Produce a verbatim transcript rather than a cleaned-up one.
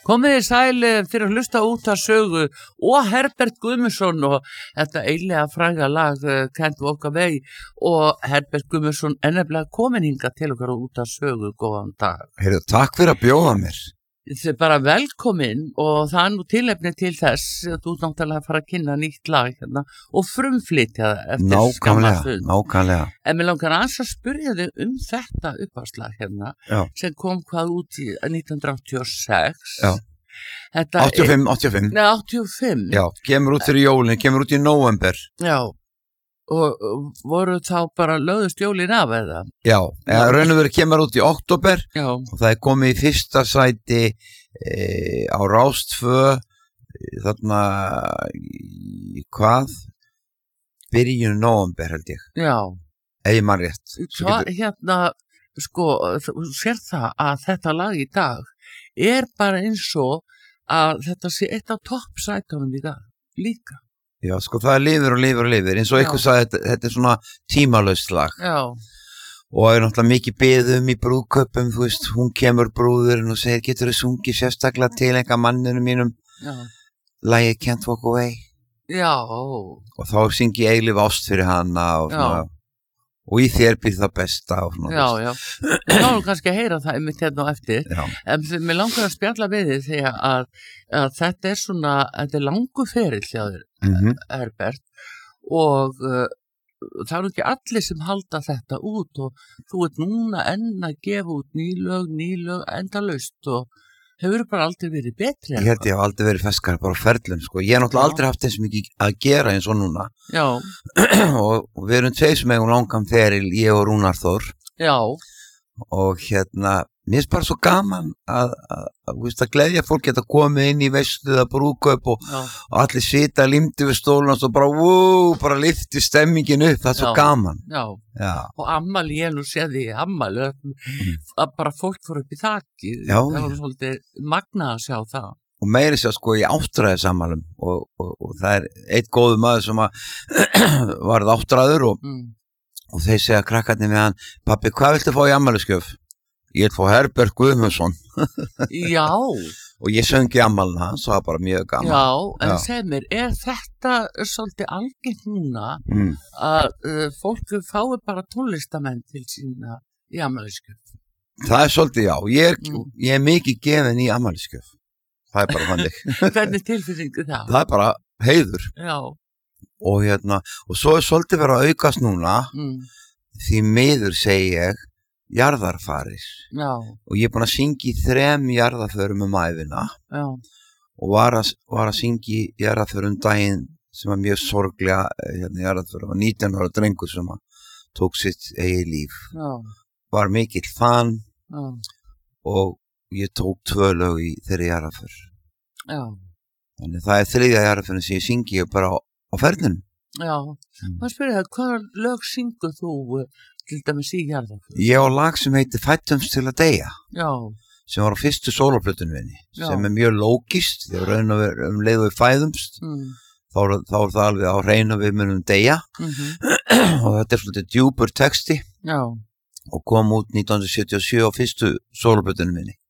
Komið þið sæl fyrir að hlusta út að sögu og Herbert Guðmundsson og þetta eiginlega fræga lag Can't Walk Away og Herbert Guðmundsson er nefnilega komin hingað til okkar út að sögu, góðan dag. Heyrðu, takk fyrir að bjóða mér. Þið er bara velkomin og það er nú tilefni til þess að þú ert náttúrulega að fara að kynna nýtt lag hérna og frumflytja það eftir skamma stund. Nákvæmlega. En mér langar aðeins að spyrja þig um þetta uppáslag hérna Já. Sem kom hvað út í nítján hundruð áttatíu og sex. Já. Þetta áttatíu og fimm, áttatíu og fimm. Nei, áttatíu og fimm. Já, kemur út fyrir jólin, kemur út í nóvember. Já. Og voru þá bara lögðust jólin af eða? Já, eða raun og verið kemur út í október Já. Og það er komið í fyrsta sæti e, á Rástvö þarna í hvað? Byrjun nóvember held ég. Já. Ef ég man rétt. Hva, getur... Hérna, sko, þú sér það að þetta lag í dag er bara eins og að þetta sé eitt af toppsætunum í dag, líka. Já, sko það er lifir og lifir og lifir, eins og eitthvað sagði, þetta, þetta er svona tímalaust lag. Já. Og það er náttúrulega mikið beðum í brúðkaupum, þú veist, hún kemur brúðurinn og segir, getur þið sungið sérstaklega til einhver manninu mínum, Já. Lagið Can't Walk Away. Já. Og þá syngi ég eilíf ást fyrir hana og svona, já. Og í þér býr það besta og svona. Já, já. Þá erum kannski að heyra það einmitt hérna og eftir. Já. En mér langar að spjalla við þig þegar að, að þetta er svona, þetta er langu ferill hjá þér, mm-hmm. Herbert, og uh, það eru ekki allir sem halda þetta út og þú ert núna enn að gefa út nýlög, nýlög, endalaust og hefur bara aldrei verið betri. Ég held ég hef aldrei verið feskar bara á ferlum, sko. Ég hef náttúrulega aldrei haft eins mikið að gera eins og núna. Já. og, og við erum tveir sem eigum langan feril, ég og Rúnar Þór. Já. Og hérna, mér er bara svo gaman að, að, að, að, að gleðja fólk geta komið inn í veislu eða brúðkaup og, og allir sita límdi við stólun og bara, wow, bara lyfti stemmingin upp, það er svo Já. gaman. Já. Já. Og ammali, ég nú sé því ammali, mm. að bara fólk fór upp í þakki, Já. það var svolítið magnað að sjá það. Og meiri sér sko í áttræðisammælum og, og, og það er eitt góðu maður sem að varð áttræður og Mm. Og þeir segja krakkarnir við hann, pappi, hvað viltu fá í ammælisgjöf? Ég vil fá Herbert Guðmundsson. Já. Og ég söngi ammælina hans, það var bara mjög gaman. Já, en Já. segð mér, er þetta svolítið algengt núna Mm. að uh, fólk fái bara tónlistamenn til sína í ammælisgjöf? Það er svolítið, já. Ég er, Mm. ég er mikið gefin í ammælisgjöf. Það er bara þannig. Hvernig tilfinningu það? Það er bara heiður. Já. Og hérna, og svo er svolítið verið að aukast núna, Mm. því miður segi ég, jarðarfarir. Já. Og ég er búin að syngja í þrem jarðarförum um æfina. Já. Og var að, var að syngja í jarðarförum daginn sem var mjög sorglega, hérna jarðarförum, var nítján ára drengur sem tók sitt eigið líf. Já. Var mikill fan Já. og ég tók tvö lög í þeirri jarðarför. Já. Þannig það er þriðja jarðarförum sem ég syngi bara á, á ferðinum. Já. Mm. Maður spyrir það, hvaða lög syngur þú uh, til dæmis í jarðarför? Ég á lag sem heitir Fættumst til að deyja. Já. Sem var á fyrstu sólarplötunum minni. Já. Sem er mjög lógist, þegar raun og veru um leið og við fæðumst. Mm. Þá er, þá er það alveg á hreinu að við munum deyja. Mm-hmm. Og þetta er svolítið djúpur texti. Já. Og kom út nítján hundruð sjötíu og sjö á fyrstu sólarplötunum minni.